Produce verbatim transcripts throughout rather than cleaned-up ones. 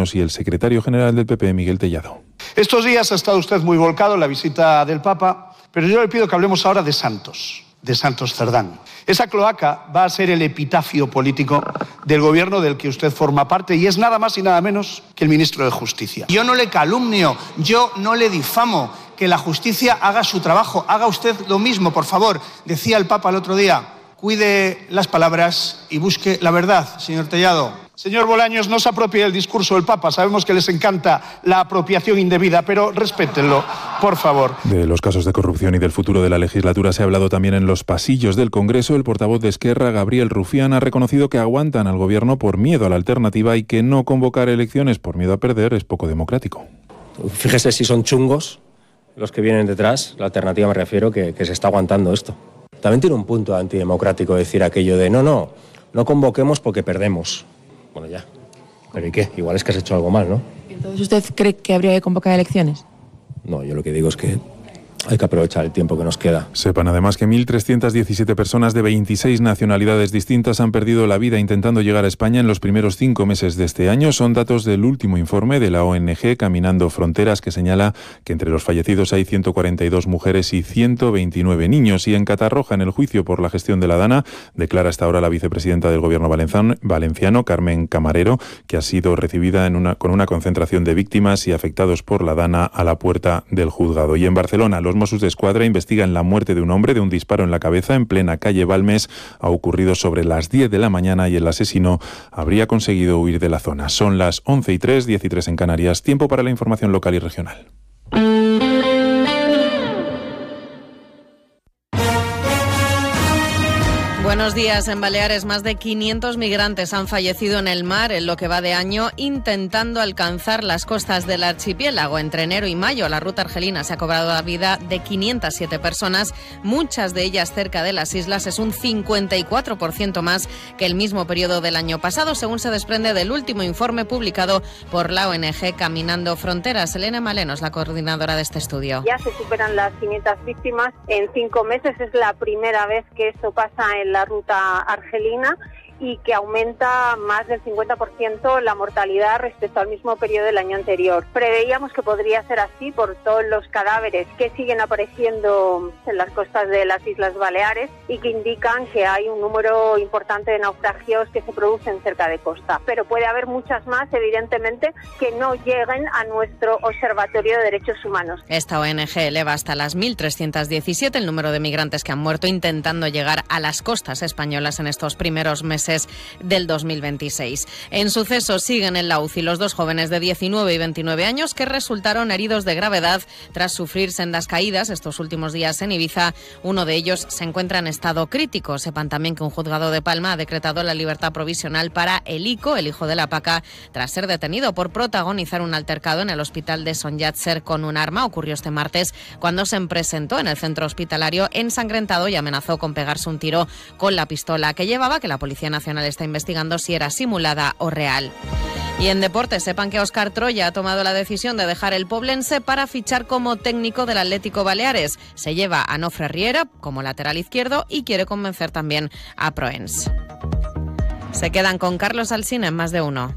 Ciudadanos y el secretario general del P P, Miguel Tellado. Estos días ha estado usted muy volcado en la visita del Papa, pero yo le pido que hablemos ahora de Santos, de Santos Cerdán. Esa cloaca va a ser el epitafio político del gobierno del que usted forma parte y es nada más y nada menos que el ministro de Justicia. Yo no le calumnio, yo no le difamo, que la justicia haga su trabajo, haga usted lo mismo, por favor. Decía el Papa el otro día, cuide las palabras y busque la verdad, señor Tellado. Señor Bolaños, no se apropie del discurso del Papa. Sabemos que les encanta la apropiación indebida, pero respétenlo, por favor. De los casos de corrupción y del futuro de la legislatura se ha hablado también en los pasillos del Congreso. El portavoz de Esquerra, Gabriel Rufián, ha reconocido que aguantan al gobierno por miedo a la alternativa y que no convocar elecciones por miedo a perder es poco democrático. Fíjese si son chungos los que vienen detrás, la alternativa me refiero, que, que se está aguantando esto. También tiene un punto antidemocrático decir aquello de no, no, no convoquemos porque perdemos. Bueno, ya. ¿Pero y qué? Igual es que has hecho algo mal, ¿no? Entonces, ¿usted cree que habría que convocar elecciones? No, yo lo que digo es que hay que aprovechar el tiempo que nos queda. Sepan además que mil trescientas diecisiete personas de veintiséis nacionalidades distintas han perdido la vida intentando llegar a España en los primeros cinco meses de este año. Son datos del último informe de la O N G Caminando Fronteras, que señala que entre los fallecidos hay ciento cuarenta y dos mujeres y ciento veintinueve niños. Y en Catarroja, en el juicio por la gestión de la DANA, declara hasta ahora la vicepresidenta del gobierno valenciano, valenciano Carmen Camarero, que ha sido recibida en una, con una concentración de víctimas y afectados por la DANA a la puerta del juzgado. Y en Barcelona, los Mossos de Escuadra investigan la muerte de un hombre de un disparo en la cabeza en plena calle Balmes. Ha ocurrido sobre las diez de la mañana y el asesino habría conseguido huir de la zona. Son las once y tres, diez y tres en Canarias. Tiempo para la información local y regional. Buenos días. En Baleares, más de quinientos migrantes han fallecido en el mar en lo que va de año intentando alcanzar las costas del archipiélago. Entre enero y mayo, la ruta argelina se ha cobrado la vida de quinientas siete personas, muchas de ellas cerca de las islas. Es un cincuenta y cuatro por ciento más que el mismo periodo del año pasado, según se desprende del último informe publicado por la O N G Caminando Fronteras. Elena Maleno es la coordinadora de este estudio. Ya se superan las quinientas víctimas en cinco meses. Es la primera vez que esto pasa en la ruta argelina y que aumenta más del cincuenta por ciento la mortalidad respecto al mismo periodo del año anterior. Preveíamos que podría ser así por todos los cadáveres que siguen apareciendo en las costas de las Islas Baleares y que indican que hay un número importante de naufragios que se producen cerca de costa. Pero puede haber muchas más, evidentemente, que no lleguen a nuestro Observatorio de Derechos Humanos. Esta O N G eleva hasta las mil trescientas diecisiete el número de migrantes que han muerto intentando llegar a las costas españolas en estos primeros meses del dos mil veintiséis. En suceso siguen en la U C I los dos jóvenes de diecinueve y veintinueve años que resultaron heridos de gravedad tras sufrir sendas caídas estos últimos días en Ibiza. Uno de ellos se encuentra en estado crítico. Sepan también que un juzgado de Palma ha decretado la libertad provisional para el Ico, el hijo de la Paca, tras ser detenido por protagonizar un altercado en el hospital de Son Llàtzer con un arma. Ocurrió este martes cuando se presentó en el centro hospitalario ensangrentado y amenazó con pegarse un tiro con la pistola que llevaba, que la Policía Nacional está investigando si era simulada o real. Y en deportes, sepan que Óscar Troya ha tomado la decisión de dejar el Poblense para fichar como técnico del Atlético Baleares. Se lleva a Nofre Riera como lateral izquierdo y quiere convencer también a Proens. Se quedan con Carlos Alsina en Más de Uno.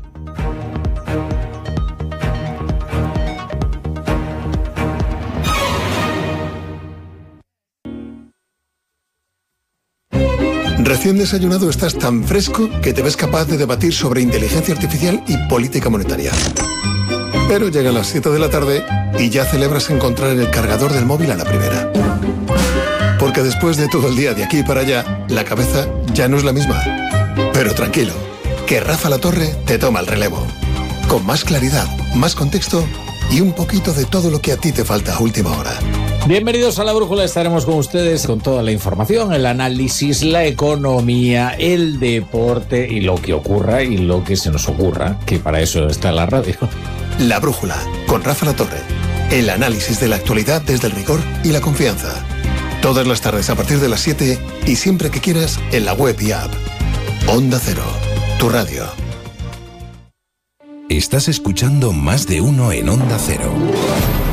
Recién desayunado estás tan fresco que te ves capaz de debatir sobre inteligencia artificial y política monetaria. Pero llegan las siete de la tarde y ya celebras encontrar el cargador del móvil a la primera. Porque después de todo el día de aquí para allá, la cabeza ya no es la misma. Pero tranquilo, que Rafa La Torre te toma el relevo. Con más claridad, más contexto y un poquito de todo lo que a ti te falta a última hora. Bienvenidos a La Brújula, estaremos con ustedes con toda la información, el análisis, la economía, el deporte y lo que ocurra y lo que se nos ocurra, que para eso está la radio. La Brújula, con Rafa La Torre. El análisis de la actualidad desde el rigor y la confianza. Todas las tardes a partir de las siete y siempre que quieras en la web y app. Onda Cero, tu radio. Estás escuchando Más de Uno en Onda Cero.